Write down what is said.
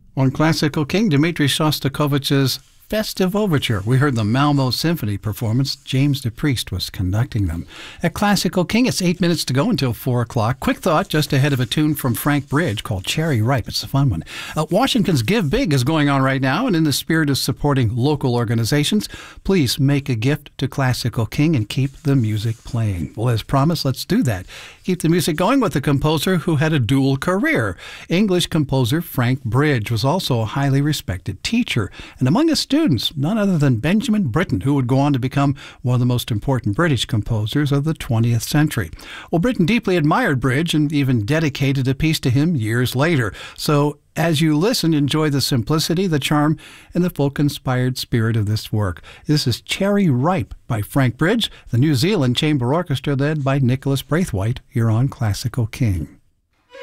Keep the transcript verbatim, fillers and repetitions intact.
On Classical King, Dmitri Shostakovich's Festive Overture. We heard the Malmo Symphony performance. James DePriest was conducting them. At Classical King, it's eight minutes to go until four o'clock. Quick thought just ahead of a tune from Frank Bridge called Cherry Ripe. It's a fun one. Uh, Washington's Give Big is going on right now, and in the spirit of supporting local organizations, please make a gift to Classical King and keep the music playing. Well, as promised, let's do that. Keep the music going with a composer who had a dual career. English composer Frank Bridge was also a highly respected teacher, and among his students, none other than Benjamin Britten, who would go on to become one of the most important British composers of the twentieth century. Well, Britten deeply admired Bridge and even dedicated a piece to him years later. So as you listen, enjoy the simplicity, the charm, and the folk-inspired spirit of this work. This is Cherry Ripe by Frank Bridge, the New Zealand Chamber Orchestra led by Nicholas Braithwaite here on Classical King.